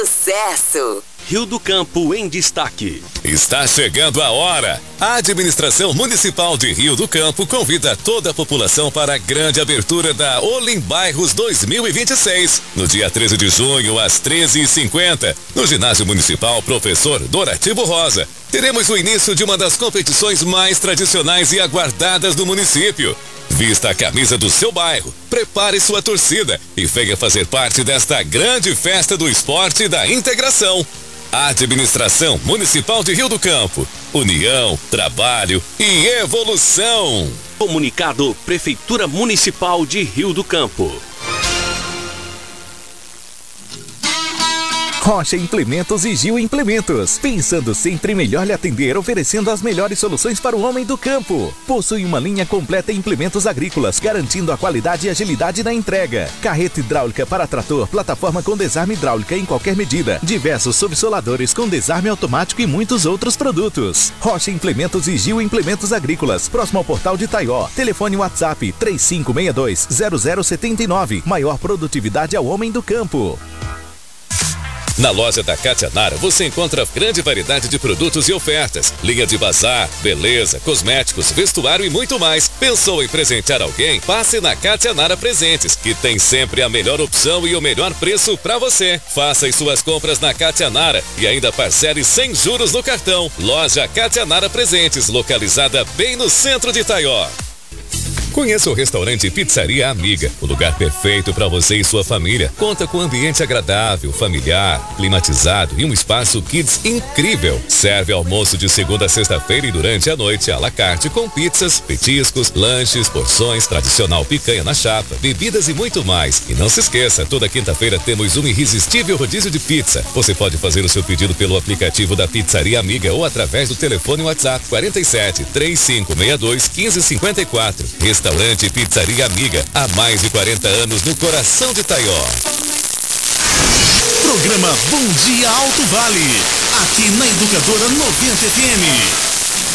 Sucesso! Rio do Campo em destaque. Está chegando a hora. A Administração Municipal de Rio do Campo convida toda a população para a grande abertura da Olim Bairros 2026. No dia 13 de junho, às 13h50, no Ginásio Municipal Professor Dorativo Rosa, teremos o início de uma das competições mais tradicionais e aguardadas do município. Vista a camisa do seu bairro, prepare sua torcida e venha fazer parte desta grande festa do esporte e da integração. Administração Municipal de Rio do Campo. União, trabalho e evolução. Comunicado Prefeitura Municipal de Rio do Campo. Rocha Implementos e Gil Implementos. Pensando sempre melhor lhe atender, oferecendo as melhores soluções para o homem do campo. Possui uma linha completa em implementos agrícolas, garantindo a qualidade e agilidade na entrega. Carreta hidráulica para trator, plataforma com desarme hidráulica em qualquer medida. Diversos subsoladores com desarme automático e muitos outros produtos. Rocha Implementos e Gil Implementos Agrícolas. Próximo ao Portal de Taió. Telefone WhatsApp 3562-0079. Maior produtividade ao homem do campo. Na loja da Cátia Nara você encontra grande variedade de produtos e ofertas, linha de bazar, beleza, cosméticos, vestuário e muito mais. Pensou em presentear alguém? Passe na Cátia Nara Presentes, que tem sempre a melhor opção e o melhor preço para você. Faça as suas compras na Cátia Nara e ainda parcele sem juros no cartão. Loja Cátia Nara Presentes, localizada bem no centro de Taió. Conheça o restaurante Pizzaria Amiga, o lugar perfeito para você e sua família. Conta com um ambiente agradável, familiar, climatizado e um espaço kids incrível. Serve almoço de segunda a sexta-feira e durante a noite à la carte com pizzas, petiscos, lanches, porções, tradicional picanha na chapa, bebidas e muito mais. E não se esqueça, toda quinta-feira temos um irresistível rodízio de pizza. Você pode fazer o seu pedido pelo aplicativo da Pizzaria Amiga ou através do telefone WhatsApp 47 3562 1554. Restaurante Pizzaria Amiga, há mais de 40 anos no coração de Taió. Programa Bom Dia Alto Vale, aqui na Educadora 90 FM.